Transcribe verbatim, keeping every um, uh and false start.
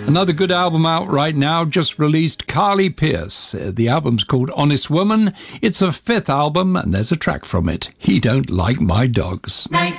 Another good album out right now, just released, Carly Pearce. Uh, the album's called Honest Woman. It's a fifth album, and there's a track from it, He Don't Like My Dogs.